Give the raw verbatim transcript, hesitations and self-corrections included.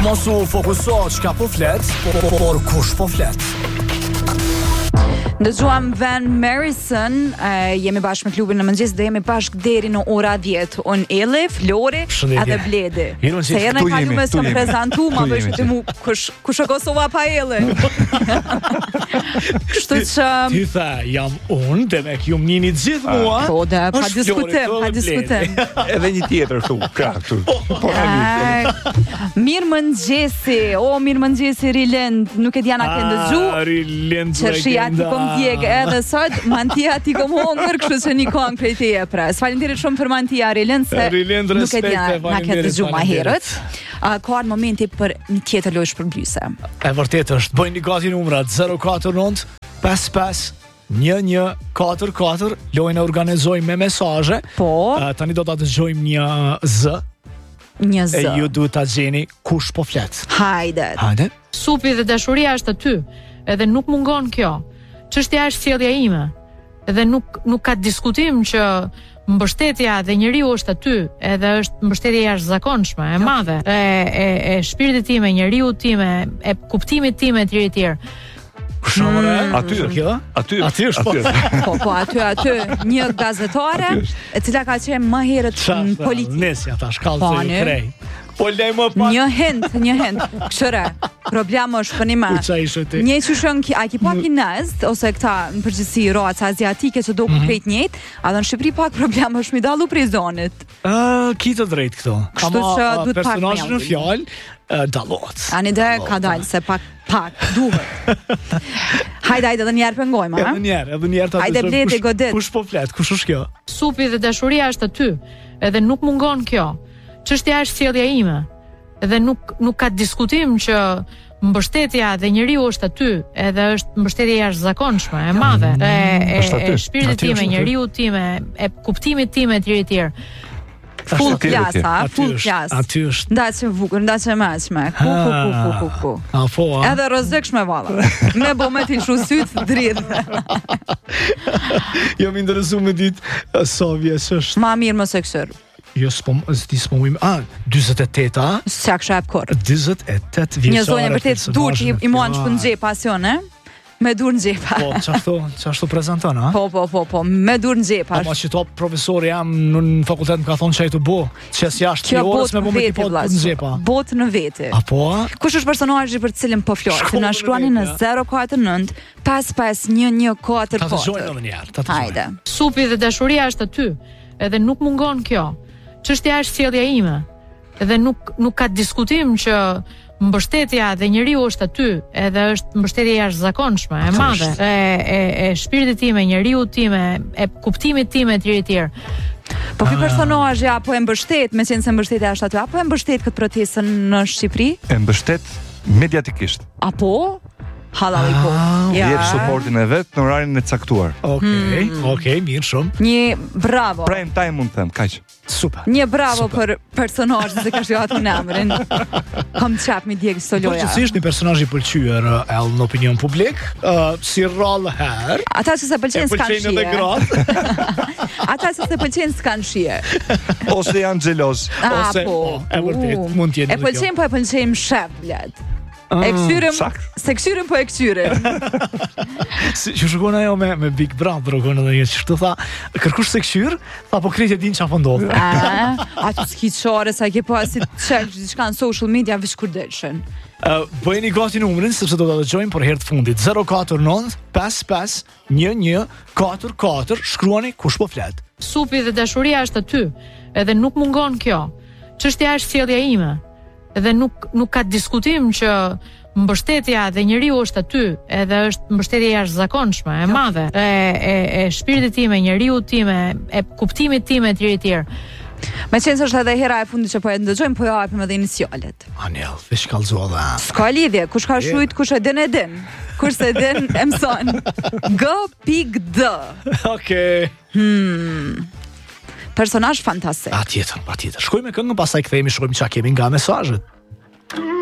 Mos u fokuso çka po flet, por, por kush po flet. Dëgjuam Van Morrison, uh, jemi bashkë me klubin në mëngjes dhe jemi bashkë deri në ora dhjetë. Unë Elli, Flori edhe Bledi. Se jene ka ju me së prezentu, ma bëshë të mu, kush, kush e Kosova pa Elli? Kështu që... Ty tha, jam unë, dhe me kjo mnini gjithë mua. Po, dhe, pa diskutim, pa diskutim. Edhe një tjetër këtu, ka këtu. Mirë mëngjesi, o mirë mëngjesi Rilend, nuk e djana kënë dëgju. Rilend, Qërshia ti kom djegë edhe sot, mantia ti kom hongër, kështu që një kohën prej te e pres. Falenderit shumë për mantia, Rilend, se Rilend, nuk e djana na këtë dëgju ma herët. Uh, ka arë momenti për një tjetër lojsh për blyse. E vërtet është, bëjnë një gati numrat zero katër nënt pesë pesë një një katër katër, lojnë e organizojmë me mesaje. Po. Uh, tani do ta dëgjojmë një Z. Një Z. E ju duhet ta gjeni kush po flet. Hajde. Hajde. Supi dhe dashuria është aty, edhe nuk mungon kjo. Çështja është sjellja ime. Edhe nuk nuk ka diskutim që mbështetja dhe njeriu është aty, edhe është mbështetje jashtëzakonshme, e madhe, e e e shpirtit tim, e njeriu tim, e kuptimit tim e tjerë tjerë. Shumëre, mm. aty është kjo? Aty aty është. Po, po, po aty aty një gazetare e cila ka qenë më herët në politikë. Nesja ta shkallë se ju krej. Po lej më pak. Një hint, një hint. Këshëre, problemi është për një ma. Një që shënë, a ki pak kinez, ose këta në përgjithësi roaca aziatike që do ku krejt njët, a dhe në Shqipëri pak problemi është mi dalu prej zonit. Ki të drejt këto. Kështu që duhet pak me personazh në fjalë, dalot. A një dhe ka dalë, se pak, pak, duhet. Hajde, hajde, edhe njerë pëngojma, ha? Edhe njerë, edhe njerë ta hajde bledi godit. Kush po flet, kush është kjo? Supi dhe dashuria është aty, edhe nuk mungon kjo. Çështja është sjellja ime. Edhe nuk nuk ka diskutim që mbështetja dhe njeriu është aty, edhe është mbështetje jashtëzakonshme, e madhe, e e, e shpirtit tim, e njeriu tim, e kuptimit tim e tjerë tjerë. Full klasa, full klas. Aty është. Ndaçë bukur, ndaçë mëshme. Ku ku ku ku ku ku. A po. Edhe rrezikshme valla. Me bomet i shu syt drit. Jo më interesu me ditë sa vjeç është. Ma mirë më se kësër. Jo, s'po, s'di s'po mujmë, a, dyzet e tetë, a? S'qa kësha e pëkor. dyzet e tetë vjeçare. Një zonje vërtet dur që i, i muan shpën gjepa asion, e? Me dur në gjepa. Po, qashtu, qashtu prezenton, a? Po, po, po, po, me dur në gjepa. Ama që to profesori jam në fakultet më ka thonë që e të bo, që si jashtë të orës me bo me kipot në gjepa. Bot në veti. A po, a? Kush është personazhi për cilin po florë? Që na shkruani në zero katër nënt pesë pesë një një katër katër. Ta të gjojnë edhe njerë, ta të gjojnë. Supi dhe dashuria është aty, edhe nuk mungon kjo. Çështja është sjellja ime. Edhe nuk nuk ka diskutim që mbështetja dhe njeriu është aty, edhe është mbështetje jashtëzakonshme, e madhe, e e e shpirtit tim, e njeriu tim, e kuptimit tim e tjerë tjerë. Po ky personazh apo e mbështet, me qenë se mbështetja është aty, apo e mbështet këtë protestën në Shqipëri? E mbështet mediatikisht. Apo Halali po. Ja. Jep suportin e vet në orarin e caktuar. Okej, mm. okej, mirë shumë. Një bravo. Prime time mund të them, kaq. Super. Një bravo Super. për personazhin se ka shkuar në emrin. Kam çap me Diego Soloja. Përgjithsisht një personazh i pëlqyer ell në opinion publik, uh, si rrallë herë. Ata që se pëlqejnë s'kan shije. Pëlqejnë edhe gratë. Ata që se pëlqejnë s'kan shije. Ose janë xheloz. Ose po, e vërtet mund të jetë. E pëlqejnë po e pëlqejnë shef blet. E kësyrim, se kësyrim po e kësyrim. Si, që shukon ajo me, me Big Brother, rukon edhe një që shtu tha, kërkush se kësyr, tha po krejt e din që a pëndodhë. A, a të s'kit qare, sa ke po asit qek që qka në social media vish kur delshen. Uh, bëjni gati numrin, sepse do të dëgjojmë për herë të fundit. zero katër nënt pesë pesë një një katër katër, shkruani kush po flet. Supi dhe dashuria është aty, edhe nuk mungon kjo. Çështja është sjellja ime. Edhe nuk nuk ka diskutim që mbështetja dhe njeriu është aty, edhe është mbështetje jashtëzakonshme, e madhe, e e e shpirtit tim, e njeriu tim, e kuptimit tim e tjerë tjerë. Me qenë se është edhe hera e fundit që po e ndëgjojmë, po jo hapim edhe inicialet. Anel, veç kallëzua dhe. S'ka lidhje, kush ka shujt, kush e din e din. Kush se din e mëson. G pik D. Okej. Hmm. Personazh fantastik. Patjetër, patjetër. Shkojmë me këngën, pastaj kthehemi, shohim çka kemi nga mesazhet.